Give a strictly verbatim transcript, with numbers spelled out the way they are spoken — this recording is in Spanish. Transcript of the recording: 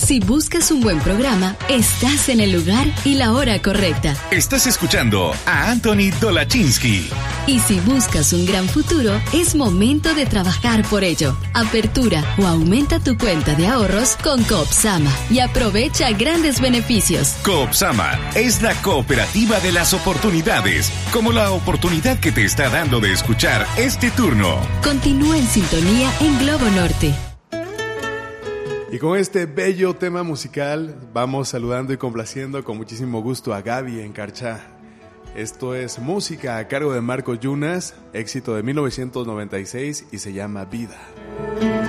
Si buscas un buen programa, estás en el lugar y la hora correcta. Estás escuchando a Anthony Dolachinsky. Y si buscas un gran futuro, es momento de trabajar por ello. Apertura o aumenta tu cuenta de ahorros con Coopsama y aprovecha grandes beneficios. Coopsama es la cooperativa de las oportunidades, como la oportunidad que te está dando de escuchar este turno. Continúa en sintonía en Globo Norte. Y con este bello tema musical vamos saludando y complaciendo con muchísimo gusto a Gaby en Carchá. Esto es música a cargo de Marcos Yunas, éxito de mil novecientos noventa y seis y se llama Vida.